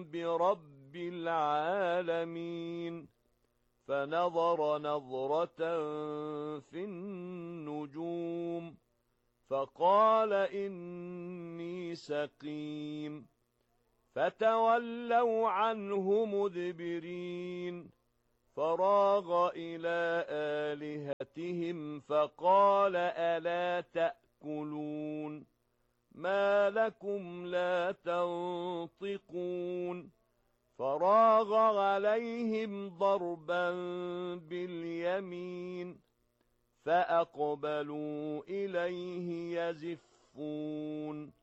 برب العالمين فنظر نظرة في النجوم فقال إني سقيم فتولوا عنه مدبرين فراغ إلى آلهتهم فقال ألا تأكلون ما لكم لا تنطقون فراغ عليهم ضربا باليمين فأقبلوا إليه يزفون